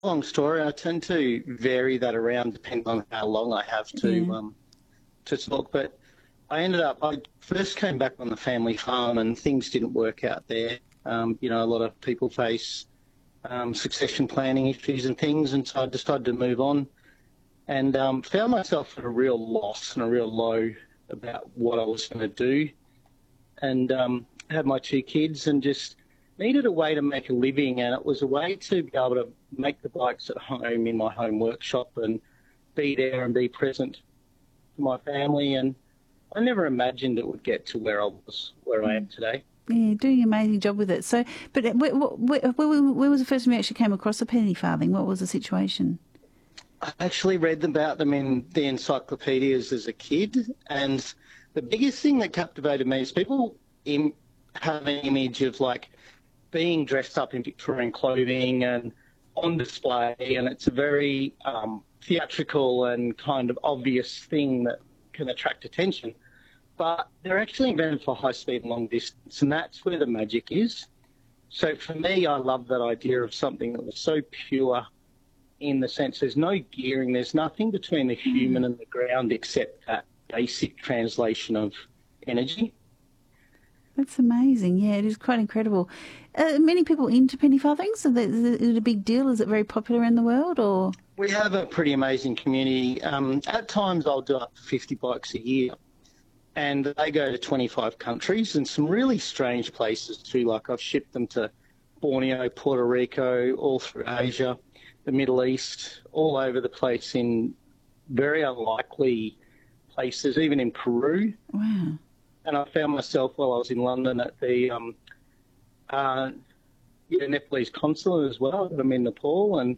Long story. I tend to vary that around depending on how long I have Yeah. to talk. But I first came back on the family farm and things didn't work out there. A lot of people face succession planning issues and things, and so I decided to move on and found myself at a real loss and a real low about what I was going to do. And had my two kids and just needed a way to make a living, and it was a way to be able to make the bikes at home in my home workshop and be there and be present for my family. And I never imagined it would get to where I am today. Yeah, you're doing an amazing job with it. So, but where was the first time you actually came across a penny farthing? What was the situation? I actually read about them in the encyclopedias as a kid, and the biggest thing that captivated me is people have an image of like being dressed up in Victorian clothing and on display, and it's a very theatrical and kind of obvious thing that can attract attention. But they're actually invented for high speed and long distance, and that's where the magic is. So for me, I love that idea of something that was so pure in the sense there's no gearing, there's nothing between the human and the ground except that basic translation of energy. That's amazing. Yeah, it is quite incredible. Many people into penny farthings? Is it a big deal? Is it very popular in the world, or? We have a pretty amazing community. At times I'll do up to 50 bikes a year, and they go to 25 countries and some really strange places too. Like I've shipped them to Borneo, Puerto Rico, all through Asia, the Middle East, all over the place in very unlikely places, even in Peru. Wow. And I found myself while I was in London at the Nepalese consulate as well. I'm in Nepal, and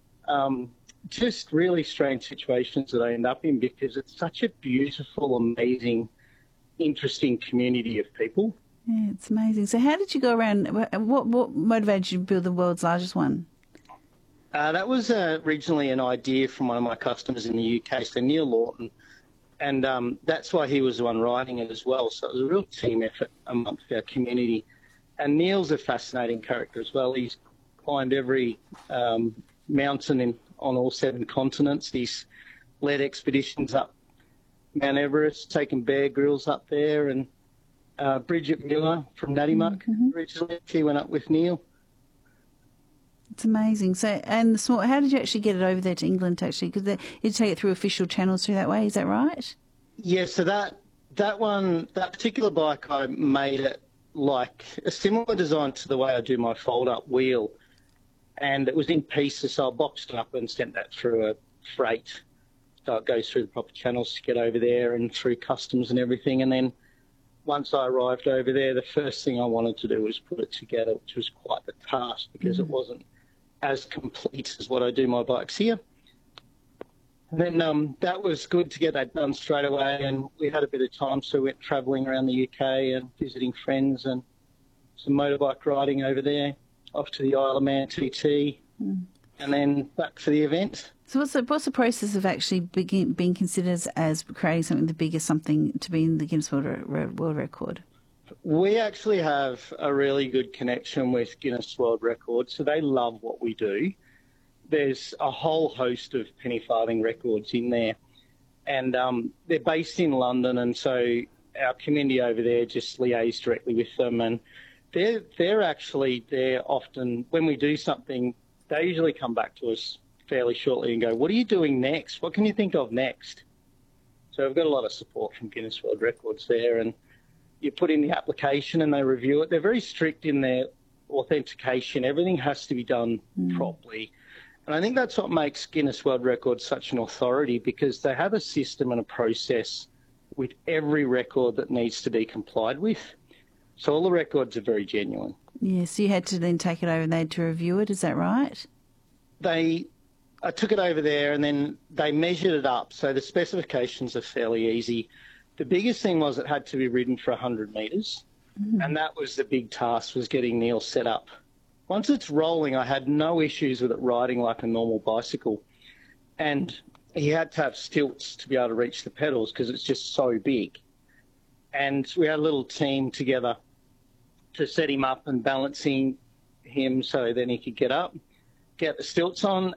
just really strange situations that I end up in because it's such a beautiful, amazing, interesting community of people. Yeah, it's amazing. So how did you go around? What motivated you to build the world's largest one? That was originally an idea from one of my customers in the UK, so Neil Lawton. And that's why he was the one writing it as well. So it was a real team effort amongst our community. And Neil's a fascinating character as well. He's climbed every mountain on all 7 continents. He's led expeditions up Mount Everest, taken Bear Grylls up there. And Bridget Miller from Natimuck originally, she went up with Neil. It's amazing. So, and how did you actually get it over there to England? Actually, because you take it through official channels through that way. Is that right? Yeah. So that particular bike, I made it like a similar design to the way I do my fold-up wheel, and it was in pieces. So I boxed it up and sent that through a freight. So it goes through the proper channels to get over there and through customs and everything. And then once I arrived over there, the first thing I wanted to do was put it together, which was quite the task because it wasn't as complete as what I do my bikes here. And then that was good to get that done straight away, and we had a bit of time, so we went travelling around the UK and visiting friends and some motorbike riding over there, off to the Isle of Man TT, and then back for the event. So what's the process of actually being considered as creating something to be in the Guinness World Record? We actually have a really good connection with Guinness World Records, so they love what we do. There's a whole host of penny farthing records in there, and they're based in London, and so our community over there just liaise directly with them, and they're often, when we do something, they usually come back to us fairly shortly and go, what are you doing next? What can you think of next? So we've got a lot of support from Guinness World Records there, and you put in the application and they review it. They're very strict in their authentication. Everything has to be done properly. And I think that's what makes Guinness World Records such an authority, because they have a system and a process with every record that needs to be complied with. So all the records are very genuine. Yeah, so you had to then take it over and they had to review it, is that right? I took it over there and then they measured it up. So the specifications are fairly easy. The biggest thing was it had to be ridden for 100 metres, and that was the big task, was getting Neil set up. Once it's rolling, I had no issues with it riding like a normal bicycle, and he had to have stilts to be able to reach the pedals because it's just so big. And we had a little team together to set him up and balancing him so then he could get up, get the stilts on,